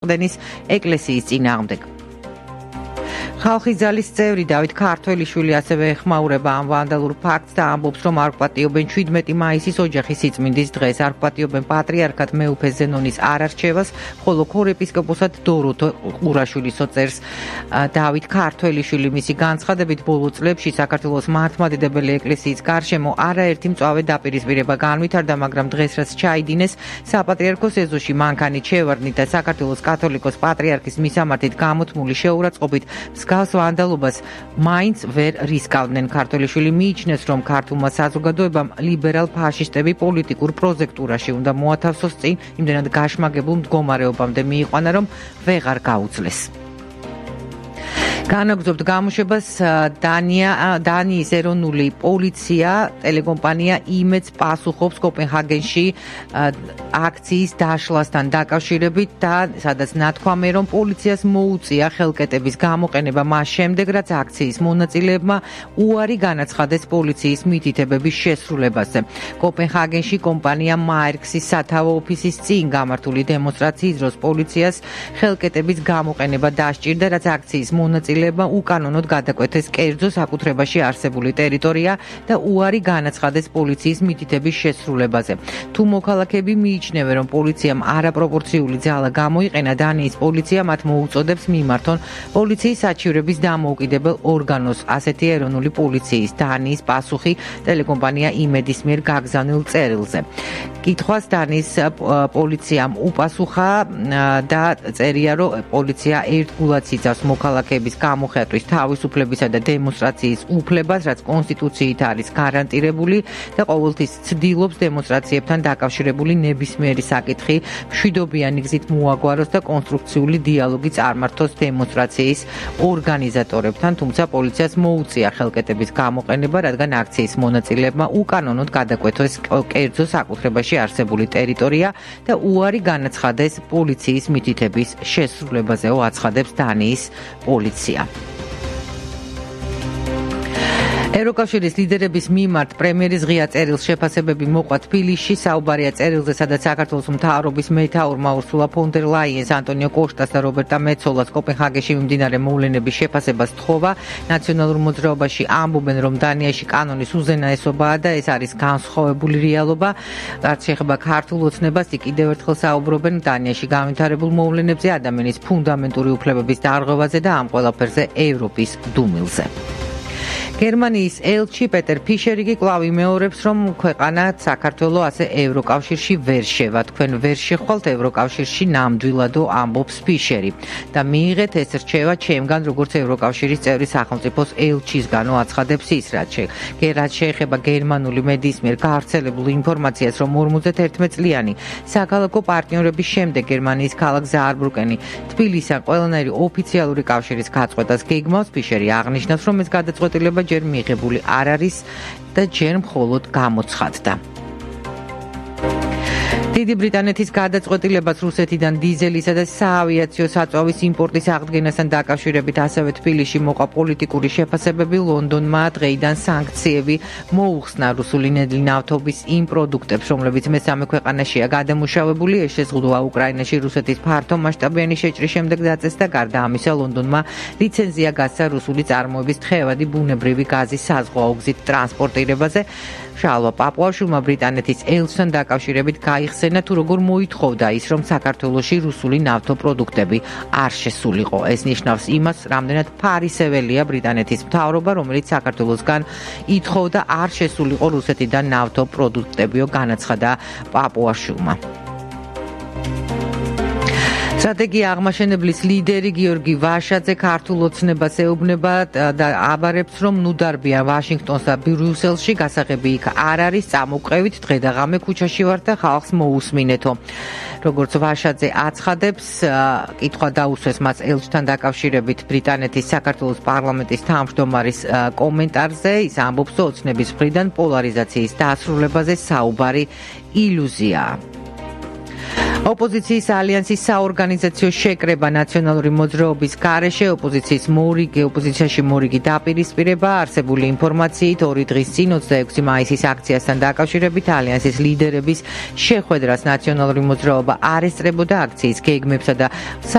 გააყდენის ეკლესიის წინააღმდეგ. ხალხის ძალის წევრი დავით ქართველიშვილი ასევე ეხმაურება ამ ვანდალურ ფაქტს და ამბობს, რომ არ გვპატიობენ 17 მაისის ოჯახის სიწმინდის დღეს, არ გვპატიობენ პატრიარქად მეუფე ზენონის არარჩევას, ხოლო ქორეპისკოპოსად დოროთე ყურაშვილისო წერს დავით ქართველიშვილი. მისი განცხადებით, ბოლო წლებში საქართველოს მართლმადიდებელი ეკლესიის გარშემო არაერთი მწვავე დაპირისპირება განვითარდა, მაგრამ დღეს რაც ჩაიდინეს საპატრიარქოს ეზოში მანქანით შევარდნით და საქართველოს კათოლიკოს პატრიარქის მისამართით გამოთმული შეურაცხყოფით გავს ვანდალობას მაინც ვერ რისკავდნენ. ქართველიშვილი მიიჩნევს, რომ ქართულმა საზოგადოებამ ლიბერალ ფაშისტები პოლიტიკურ პროჟექტურაში უნდა მოათავსოს წინ, იმდენად გაშმაგებულ მდგომარეობამდე მიიყვანა, რომ ვეღარ გაუძლეს. განაგრძობთ გამოშვებას დანიის ეროვნული პოლიცია ტელეკომპანია იმედს პასუხობს კოპენჰაგენში აქციის დაშლასთან დაკავშირებით და სადაც ნათქვამი, რომ პოლიციას მოუწია ხელკეტების გამოყენება მას შემდეგ, რაც აქციის მონაწილეებმა უარი განაცხადეს პოლიციის მითითებების შესრულებაზე. კოპენჰაგენში კომპანია მაერქსის სათავო ოფისის წინ გამართული დემონსტრაციის დროს პოლიციას ხელკეტების გამოყენება დასჭირდა, რაც აქციის მონაწილეებმა უკანონოდ გადაკვეთეს კერძო საკუთრებაში არსებული ტერიტორია და უარი განაცხადეს პოლიციის მითითების შესრულებაზე. თუ მოქალაქეები მიიჩნევენ, რომ პოლიციამ არაპროპორციული ძალა გამოიყენა, დანიის პოლიცია მათ მოუწოდებს მიმართონ პოლიციის საჩივრების დამოუკიდებელ ორგანოს, ასეთია ეროვნული პოლიციის დანიის პასუხი ტელეკომპანია იმედის მიერ გაგზავნილ წერილზე. კითხვას დანიის პოლიციამ უპასუხა და წერია, რომ პოლიცია ერთგულად იცავს მოქალაქეების გამოხატვის თავისუფლებისა და დემონსტრაციის უფლებას, რაც კონსტიტუციით არის გარანტირებული და ყოველთვის ცდილობს დემონსტრაციებთან დაკავშირებული ნებისმიერი საკითხი მშვიდობიანი გზით მოაგვაროს და კონსტრუქციული დიალოგი წარმართოს დემონსტრაციის ორგანიზატორებთან, თუმცა პოლიციას მოუწია ხელკეტების გამოყენება, რადგან აქციის მონაწილეებმა უკანონოდ გადაკვეთეს კერძო საკუთრებაში არსებული ტერიტორია და უარი განაცხადეს პოლიციის მითითების შესრულებაზეო, აცხადებს დანიის პოლიცია. ევროკავშირის ლიდერების მიმართ პრემიერის ღია წერილს შეფასებები მოყვა თბილისში. საუბარია წერილზე, სადაც საქართველოს მთავრობის მეთაურმა ურსულა ფონ დერ ლაიენს, ანტონიო კოშტას და რობერტა მეცოლას კოპენჰაგენში მიმდინარე მოვლენების შეფასებას თხოვა. ნაციონალურ მოძრაობაში ამბობენ, რომ დანიაში კანონის უზენაესობაა და ეს არის განსხვავებული რეალობა. რაც შეეხება ქართულ ოცნებას, კიდევ ერთხელ საუბრობენ დანიაში განვითარებულ მოვლენებზე, ადამიანის ფუნდამენტური უფლებების დარღვევაზე და ამ ყველაფერზე ევროპის დუმილზე. გერმანიის ელჩი პეტერ ფიშერი კი კვლავ იმეორებს, რომ ქვეყანა საქართველო ასე ევროკავშირში ვერ შევა. თქვენ ვერ შეხვალთ ევროკავშირში ნამდვილადო, ამბობს ფიშერი და მიიღეთ ეს რჩევა ჩემგან, როგორც ევროკავშირის წევრი სახელმწიფოს ელჩისგანო, აცხადებს ის, რაც შეეხება გერმანული მედიის მიერ გავრცელებულ ინფორმაციას, რომ 51 წლიანი საქალაქო პარტნიორების შემდეგ გერმანიის ქალაქ ზაარბრუკენი თბილისთან ყველანაირი ოფიციალური კავშირის გაწყვეტას გეგმავს. ფიშერი აღნიშნავს, რომ ეს გადაწყვეტილება ჯერ მიღებული არ არის და ჯერ მხოლოდ გამოცხადდა. დიდი ბრიტანეთის გადაწყვეტილებას რუსეთიდან დიზელისა და საავიაციო საწვავის იმპორტის აღდგენასთან დაკავშირებით ასევე თბილისში მოყვა პოლიტიკური შეფასებები. ლონდონმა დღეიდან სანქციები მოუხსნა რუსული ნედლი ნავთობის იმ პროდუქტებს, რომლებიც მესამე ქვეყანაშია გადამუშავებული. ეს შეზღუდვა უკრაინაში რუსეთის ფართო მასშტაბიანი შეჭრის შემდეგ დაწეს და გარდა ამისა ლონდონმა ლიცენზია გასცა რუსული წარმოების თხევადი ბუნებრივი გაზის საზღვაო გზით ტრანსპორტირებაზე. შალვა პაპუაშვილმა ბრიტანეთის ელჩთან დაკავშირებით გაიხსენა, თუ როგორ მოითხოვდა ის, რომ საქართველოში რუსული ნავთობპროდუქტები არ შესულიყო. ეს ნიშნავს იმას, რამდენად ფარისეველია ბრიტანეთის მთავრობა, რომელიც საქართველოსგან ითხოვდა არ შესულიყო რუსეთიდან ნავთობპროდუქტებიო, განაცხადა პაპუაშვილმა. სტრატეგია აღმაშენებლის ლიდერი გიორგი ვაშაძე ქართულ ოცნებას ეუბნება და აბარებს, რომ ნუ დარბიან ვაშინგტონს და ბრიუსელში, გასაღები იქ არ არის, წამოყევით, დღე და ღამე ქუჩაში ვართ და ხალხს მოусმინეთო. როგორც ვაშაძე აცხადებს, კითხვა დაუსვეს მას ელჩთან დაკავშირებით ბრიტანეთის საქართველოს პარლამენტის თავმჯდომარის კომენტარზე. ის ამბობს, რომ ოცნების მხრიდან პოლარიზაციის დასრულებაზე საუბარი ილუზიაა. ოპოზიციის ალიანსის საორგანიზაციო შეკრება ნაციონალური მოძრაობის გარეშე ოპოზიციაში მორიგი დაპირისპირება არსებული ინფორმაციით 2 დღის წინ 26 მაისის აქციასთან დაკავშირებით ალიანსის ლიდერების შეხვედრას ნაციონალური მოძრაობა არ ესწრებოდა აქციის გეგმებსა და